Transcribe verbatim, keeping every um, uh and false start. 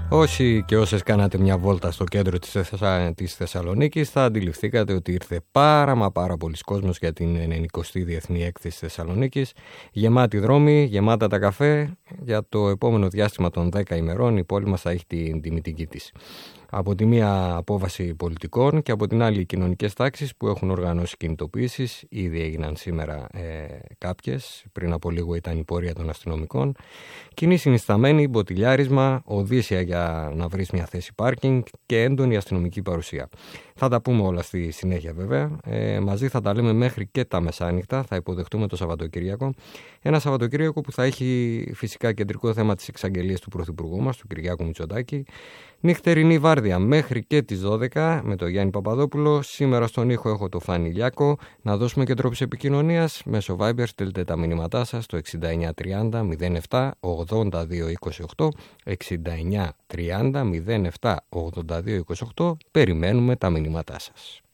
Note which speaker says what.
Speaker 1: Όσοι και όσες κάνατε μια βόλτα στο κέντρο της, Θεσσα... της Θεσσαλονίκης θα αντιληφθήκατε ότι ήρθε πάρα μα πάρα πολλοί κόσμος για την ενενηκοστή Διεθνή Έκθεση Θεσσαλονίκης. Γεμάτη δρόμοι, γεμάτα τα καφέ. Για το επόμενο διάστημα των δέκα ημερών η πόλη μας θα έχει την τιμητική της. Από τη μία απόβαση πολιτικών και από την άλλη οι κοινωνικές τάξεις που έχουν οργανώσει κινητοποιήσεις. Ήδη έγιναν σήμερα ε, κάποιες, πριν από λίγο ήταν η πορεία των αστυνομικών. Κοινή συνισταμένη, μποτιλιάρισμα, οδύσσια για να βρεις μια θέση πάρκινγκ και έντονη αστυνομική παρουσία. Θα τα πούμε όλα στη συνέχεια βέβαια. Ε, μαζί θα τα λέμε μέχρι και τα μεσάνυχτα. Θα υποδεχτούμε το Σαββατοκύριακο. Ένα Σαββατοκύριακο που θα έχει φυσικά κεντρικό θέμα τις εξαγγελίες του Πρωθυπουργού μας, του Κυριάκου Μητσοτάκη. Νυχτερινή βάρδια μέχρι και τις δώδεκα με τον Γιάννη Παπαδόπουλο. Σήμερα στον ήχο έχω το Φάνη Λιάκο. Να δώσουμε και τρόπους επικοινωνίας. Μέσω Viber στείλτε τα μηνύματά σας στο εξήντα εννιά τριάντα μηδέν επτά ογδόντα δύο είκοσι οκτώ. εξήντα εννιά τριάντα μηδέν επτά ογδόντα δύο είκοσι οκτώ. Περιμένουμε τα μηνύματά σας.